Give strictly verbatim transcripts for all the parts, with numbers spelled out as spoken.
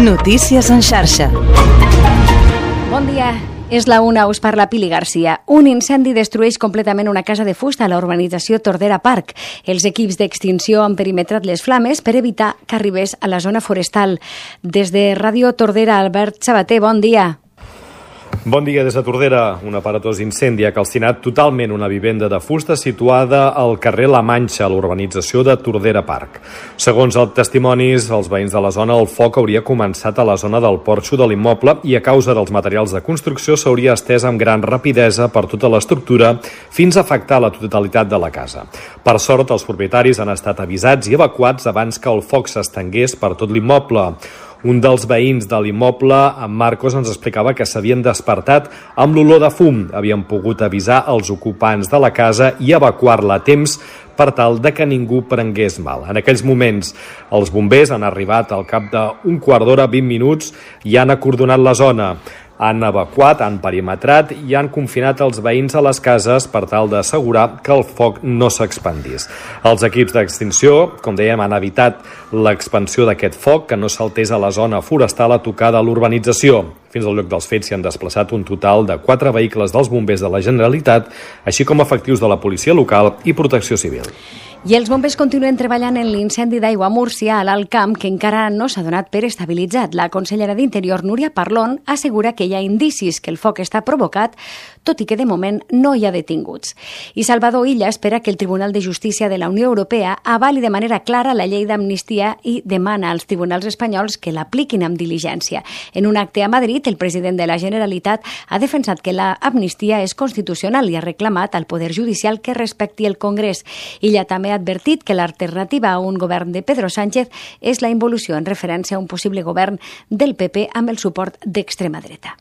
Notícies en xarxa. Bon dia. És la una, us parla Pili Garcia. Un incendi destrueix completament una casa de fusta a la urbanització Tordera Park. Els equips d'extinció han perimetrat les flames per evitar que arribés a la zona forestal. Des de Ràdio Tordera, Albert Sabater, bon dia. Bon dia des de Tordera. Un aparatós incendi ha calcinat totalment una vivenda de fusta situada al carrer La Manxa, a l'urbanització de Tordera Park. Segons els testimonis, els veïns de la zona, el foc hauria començat a la zona del porxo de l'immoble i a causa dels materials de construcció s'hauria estès amb gran rapidesa per tota l'estructura fins a afectar la totalitat de la casa. Per sort, els propietaris han estat avisats i evacuats abans que el foc s'estengués per tot l'immoble. Un dels veïns de l'immoble, en Marcos, ens explicava que s'havien despertat amb l'olor de fum. Havien pogut avisar els ocupants de la casa i evacuar-la a temps per tal de que ningú prengués mal. En aquells moments, els bombers han arribat al cap d'un quart d'hora, vint minuts, i han acordonat la zona. Han evacuat, han perimetrat i han confinat els veïns a les cases per tal d'assegurar que el foc no s'expandís. Els equips d'extinció, com dèiem, han evitat l'expansió d'aquest foc, que no saltés a la zona forestal a tocar de l'urbanització. Fins al lloc dels fets s'hi han desplaçat un total de quatre vehicles dels bombers de la Generalitat, així com efectius de la policia local i protecció civil. I els bombers continuen treballant en l'incendi d'aigua a Múrcia, a l'Alt Camp, que encara no s'ha donat per estabilitzat. La consellera d'Interior, Núria Parlon, assegura que hi ha indicis que el foc està provocat, tot i que de moment no hi ha detinguts. I Salvador Illa espera que el Tribunal de Justícia de la Unió Europea avali de manera clara la llei d'amnistia i demana als tribunals espanyols que l'apliquin amb diligència. En un acte a Madrid, el president de la Generalitat ha defensat que l'amnistia és constitucional i ha reclamat al Poder Judicial que respecti el Congrés. Illa també ha advertit que l'alternativa a un govern de Pedro Sánchez és la involució en referència a un possible govern del P P amb el suport d'extrema dreta.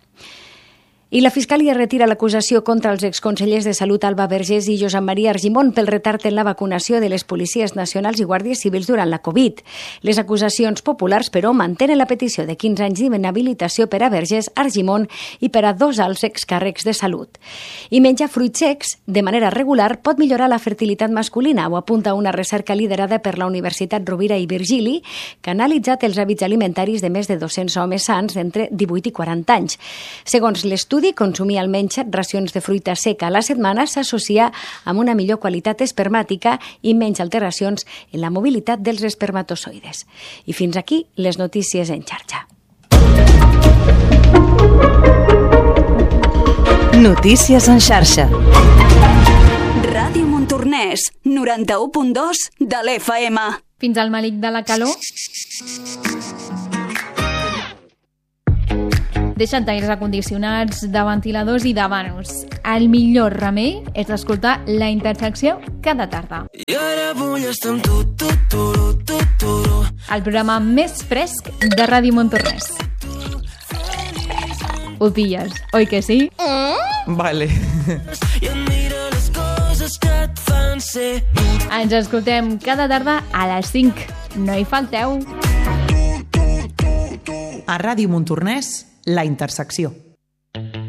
I la Fiscalia retira l'acusació contra els exconsellers de Salut Alba Vergés i Josep Maria Argimon pel retard en la vacunació de les policies nacionals i guàrdies civils durant la Covid. Les acusacions populars, però, mantenen la petició de quinze anys d'inhabilitació per a Vergés, Argimon i per a dos alts excàrrecs de salut. I menjar fruits secs de manera regular pot millorar la fertilitat masculina, ho apunta una recerca liderada per la Universitat Rovira i Virgili, que ha analitzat els hàbits alimentaris de més de dos-cents homes sants d'entre divuit i quaranta anys. Segons l'estudi, consumir almenys racions de fruita seca a la setmana s'associa amb una millor qualitat espermàtica i menys alteracions en la mobilitat dels espermatozoides. I fins aquí les notícies en xarxa. Notícies en xarxa. Ràdio Montornès, noranta-u punt dos de l'F M. Fins al malic de la calor. Deixa't d'aires acondicionats, de ventiladors i de vanos. El millor remei és escoltar La Intersecció cada tarda. I ara vull estar amb tu, tu, tu, tu, tu. El programa més fresc de Ràdio Montornès. Ho pilles, oi que sí? Mm? Vale. I admira les coses que et fan ser. Ens escoltem cada tarda a les cinc. No hi falteu. A Ràdio Montornès, La Intersecció.